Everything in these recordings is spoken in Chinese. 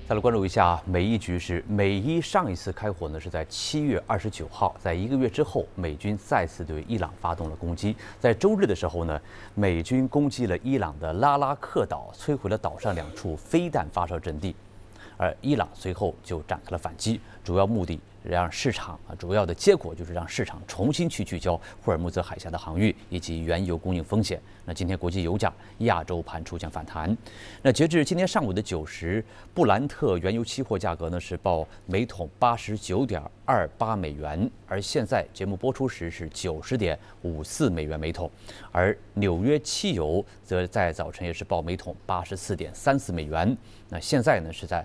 再来关注一下美伊局势。美伊上一次开火呢是在7月29号，在1个月之后，美军再次对伊朗发动了攻击。在周日的时候呢，美军攻击了伊朗的拉拉克岛，摧毁了岛上2处飞弹发射阵地，而伊朗随后就展开了反击，主要目的让市场主要的结果就是让市场重新去聚焦霍尔木兹海峡的航运以及原油供应风险。那今天国际油价亚洲盘出现反弹。那截至今天上午的9时，布兰特原油期货价格呢是报每桶89.28美元，而现在节目播出时是90.54美元每桶，而纽约期油则在早晨也是报每桶84.34美元，那现在呢是在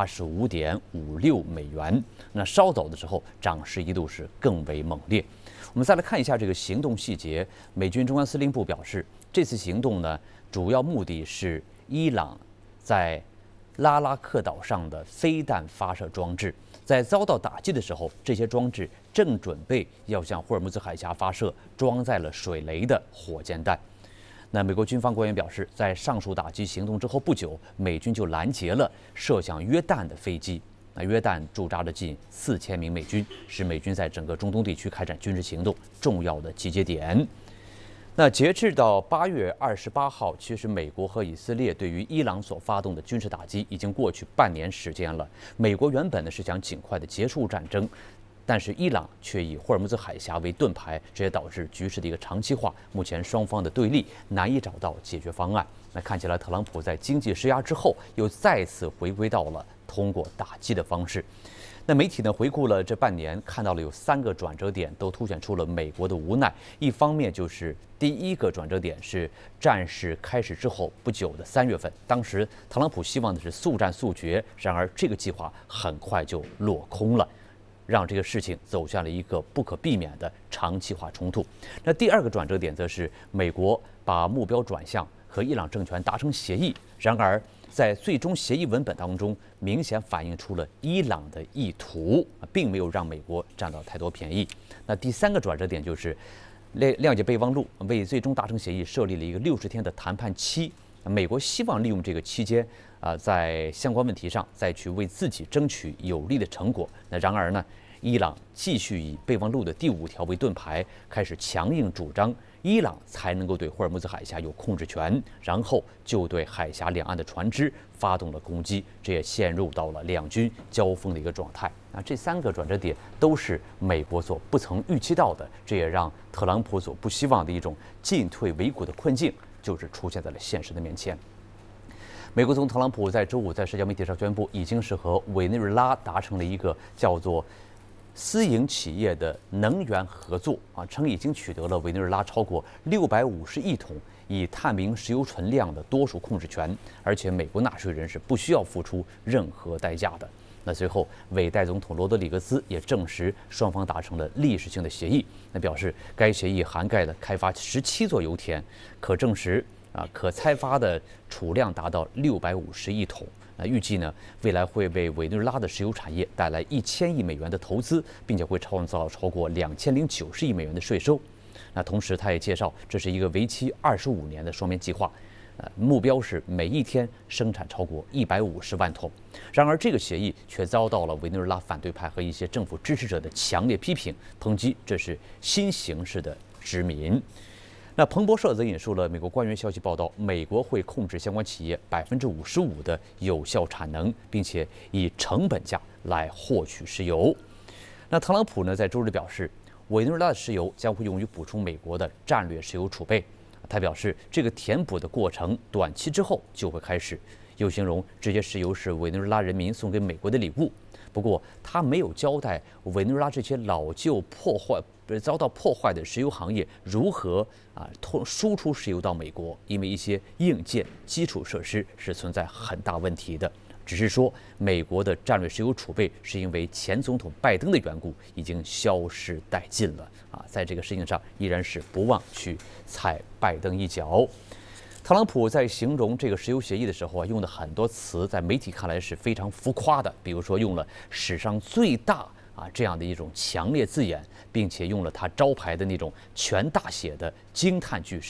85.56美元。那稍早的时候，涨势一度是更为猛烈。我们再来看一下这个行动细节。美军中央司令部表示，这次行动呢，主要目的是伊朗在拉拉克岛上的飞弹发射装置，在遭到打击的时候，这些装置正准备要向霍尔木兹海峡发射装载了水雷的火箭弹。那美国军方官员表示，在上述打击行动之后不久，美军就拦截了射向约旦的飞机。那约旦驻扎了近4000名美军，是美军在整个中东地区开展军事行动重要的集结点。那截至到8月28号，其实美国和以色列对于伊朗所发动的军事打击已经过去半年时间了。美国原本呢是想尽快的结束战争，但是伊朗却以霍尔木兹海峡为盾牌，这也导致局势的一个长期化。目前双方的对立难以找到解决方案。那看起来特朗普在经济施压之后，又再次回归到了通过打击的方式。那媒体呢回顾了这半年，看到了有3个转折点，都凸显出了美国的无奈。一方面就是第一个转折点是战事开始之后不久的3月份，当时特朗普希望的是速战速决，然而这个计划很快就落空了，让这个事情走向了一个不可避免的长期化冲突。那第2个转折点则是美国把目标转向和伊朗政权达成协议，然而在最终协议文本当中，明显反映出了伊朗的意图，并没有让美国占到太多便宜。那第3个转折点就是谅解备忘录为最终达成协议设立了一个60天的谈判期，美国希望利用这个期间在相关问题上再去为自己争取有利的成果。那然而呢，伊朗继续以备忘录的第5条为盾牌，开始强硬主张伊朗才能够对霍尔木兹海峡有控制权，然后就对海峡两岸的船只发动了攻击，这也陷入到了两军交锋的一个状态。这3个转折点都是美国所不曾预期到的，这也让特朗普所不希望的一种进退维谷的困境，就是出现在了现实的面前。美国总统特朗普在周5在社交媒体上宣布，已经是和委内瑞拉达成了一个叫做私营企业的能源合作称已经取得了委内瑞拉超过650亿桶以探明石油存量的多数控制权，而且美国纳税人是不需要付出任何代价的。那随后，委代总统罗德里格斯也证实双方达成了历史性的协议。那表示该协议涵盖了开发17座油田，可证实可开发的储量达到650亿桶。预计呢，未来会为委内瑞拉的石油产业带来1000亿美元的投资，并且会创造超过2090亿美元的税收。那同时，他也介绍这是一个为期25年的双边计划，目标是每一天生产超过150万桶。然而，这个协议却遭到了委内瑞拉反对派和一些政府支持者的强烈批评，抨击这是新形式的殖民。那彭博社则引述了美国官员消息报道，美国会控制相关企业55%的有效产能，并且以成本价来获取石油。那特朗普呢，在周日表示，委内瑞拉的石油将会用于补充美国的战略石油储备。他表示，这个填补的过程短期之后就会开始，又形容这些石油是委内瑞拉人民送给美国的礼物。不过，他没有交代委内瑞拉这些老旧遭到破坏的石油行业如何输出石油到美国，因为一些硬件基础设施是存在很大问题的。只是说，美国的战略石油储备是因为前总统拜登的缘故已经消失殆尽了在这个事情上依然是不忘去踩拜登一脚。特朗普在形容这个石油协议的时候用的很多词，在媒体看来是非常浮夸的，比如说用了史上最大这样的一种强烈字眼，并且用了他招牌的那种全大写的惊叹句式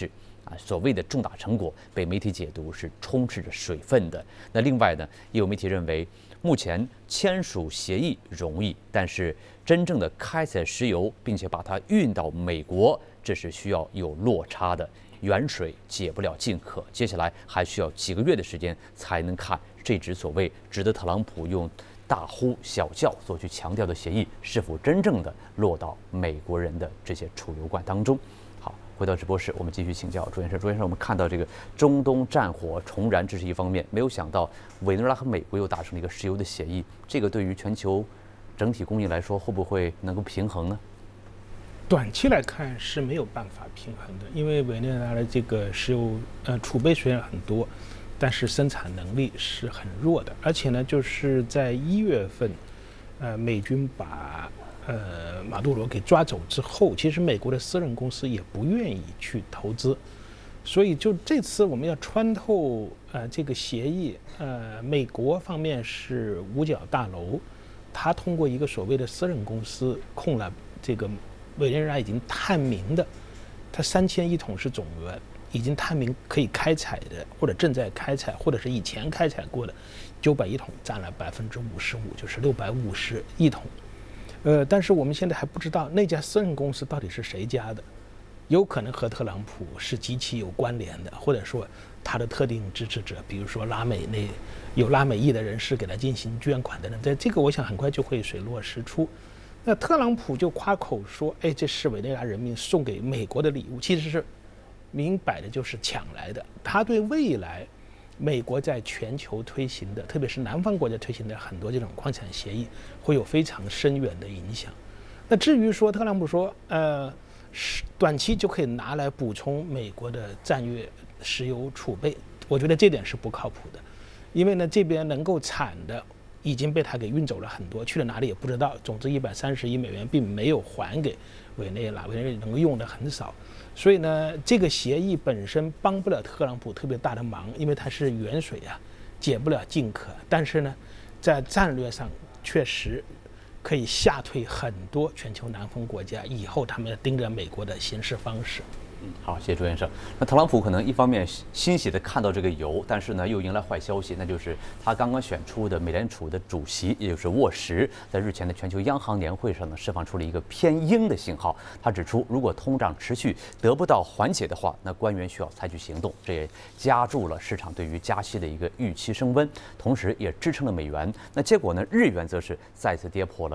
所谓的重大成果被媒体解读是充斥着水分的。那另外呢，也有媒体认为，目前签署协议容易，但是真正的开采石油并且把它运到美国，这是需要有落差的。远水解不了近渴，接下来还需要几个月的时间才能看这支所谓值得特朗普用大呼小叫所去强调的协议是否真正的落到美国人的这些储油罐当中。好，回到直播室，我们继续请教朱先生。朱先生，我们看到这个中东战火重燃，这是一方面，没有想到委内瑞拉和美国又达成了一个石油的协议，这个对于全球整体供应来说，会不会能够平衡呢？ 短期来看是没有办法平衡的，因为委内瑞拉的这个石油储备虽然很多，但是生产能力是很弱的。而且呢，就是在1月份，美军把马杜罗给抓走之后，其实美国的私人公司也不愿意去投资，所以就这次我们要穿透这个协议，美国方面是五角大楼，他通过一个所谓的私人公司控了这个。委内瑞拉已经探明的，它3000亿桶是总额，已经探明可以开采的，或者正在开采，或者是以前开采过的900亿桶占了55%，就是650亿桶。但是我们现在还不知道那家私人公司到底是谁家的，有可能和特朗普是极其有关联的，或者说他的特定支持者，比如说有拉美裔的人士给他进行捐款等等，在这个我想很快就会水落石出。那特朗普就夸口说，这是委内瑞拉人民送给美国的礼物，其实是明摆的就是抢来的。他对未来美国在全球推行的，特别是南方国家推行的很多这种矿产协议，会有非常深远的影响。那至于说特朗普说，短期就可以拿来补充美国的战略石油储备，我觉得这点是不靠谱的，因为呢这边能够产的已经被他给运走了很多，去了哪里也不知道。总之130亿美元并没有还给委内瑞拉，委内瑞拉能够用的很少，所以呢，这个协议本身帮不了特朗普特别大的忙，因为它是远水解不了近渴。但是呢，在战略上确实可以吓退很多全球南方国家，以后他们要盯着美国的行事方式。 好，谢谢朱先生。那特朗普可能一方面欣喜地看到这个油，但是呢，又迎来坏消息，那就是他刚刚选出的美联储的主席，也就是沃什，在日前的全球央行年会上呢，释放出了一个偏鹰的信号。他指出，如果通胀持续得不到缓解的话，那官员需要采取行动。这也加注了市场对于加息的一个预期升温，同时也支撑了美元。那结果呢，日元则是再次跌破了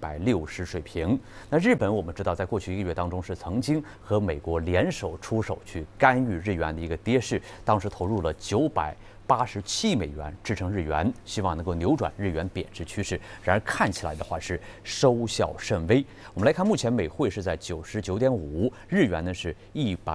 160水平。那日本我们知道，在过去1个月当中是曾经和美国联手出手去干预日元的一个跌势，当时投入了987亿美元支撑日元，希望能够扭转日元贬值趋势。然而看起来的话是收效甚微。我们来看，目前美汇是在99.5，日元呢是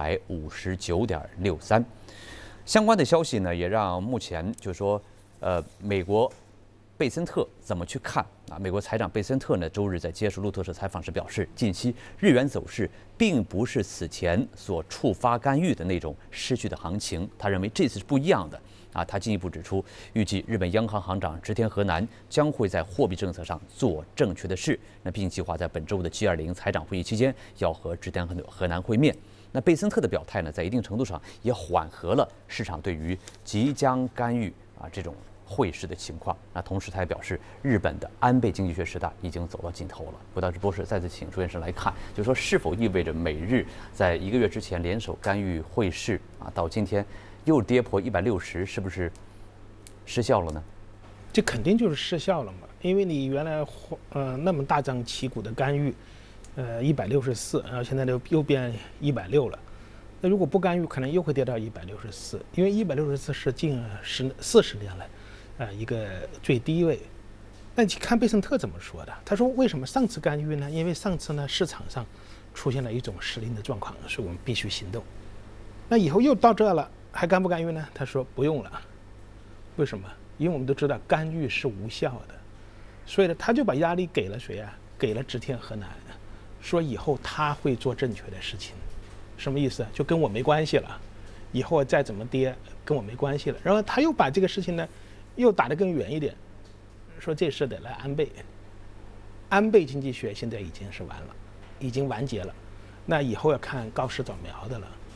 159.63。相关的消息呢，也让目前就是说，美国贝森特怎么去看美国财长贝森特呢，周日在接受路透社采访时表示，近期日元走势并不是此前所触发干预的那种失去的行情，他认为这次是不一样的他进一步指出，预计日本央行行长植田和男将会在货币政策上做正确的事，并计划在本周的G20财长会议期间要和植田和男会面。那贝森特的表态呢，在一定程度上也缓和了市场对于即将干预这种汇市的情况。那同时他也表示，日本的安倍经济学时代已经走到尽头了。回到直播室，再次请朱先生来看，就是说是否意味着美日在1个月之前联手干预汇市到今天又跌破160，是不是失效了呢？ 这肯定就是失效了嘛，因为你原来那么大张旗鼓的干预，164，然后现在又变160了。那如果不干预，可能又会跌到164，因为164是近40年来一个最低位。那你看贝森特怎么说的？他说为什么上次干预呢？因为上次呢市场上出现了一种失灵的状况，所以我们必须行动。那以后又到这了，还干不干预呢？他说不用了。为什么？因为我们都知道干预是无效的，所以呢他就把压力给了谁给了植田和男，说以后他会做正确的事情。什么意思？就跟我没关系了，以后再怎么跌跟我没关系了。然后他又把这个事情呢又打得更远一点，说这事得来安倍经济学现在已经是完了，已经完结了，那以后要看高市早苗的了。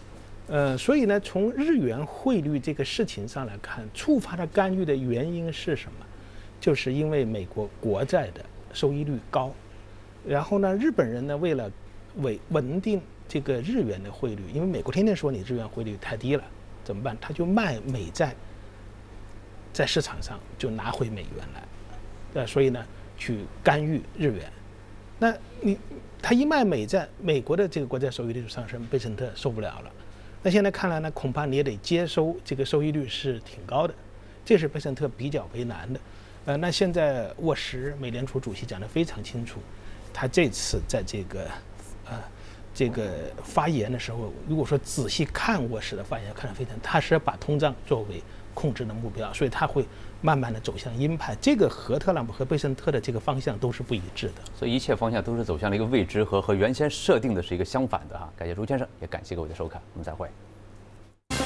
所以呢，从日元汇率这个事情上来看，触发它干预的原因是什么？就是因为美国国债的收益率高，然后呢，日本人呢为了稳定这个日元的汇率，因为美国天天说你日元汇率太低了，怎么办？他就卖美债，在市场上就拿回美元来，所以呢，去干预日元。那他一卖美债，美国的这个国债收益率就上升，贝森特受不了了。那现在看来呢，恐怕你也得接收这个收益率是挺高的，这是贝森特比较为难的。那现在沃什美联储主席讲得非常清楚，他这次在这个发言的时候，如果说仔细看沃什的发言，看得非常，他是把通胀作为控制的目标，所以他会慢慢的走向鹰派。这个和特朗普和贝森特的这个方向都是不一致的， 所以一切方向都是走向了一个未知和原先设定的是一个相反的哈。感谢朱先生，也感谢各位的收看，我们再会。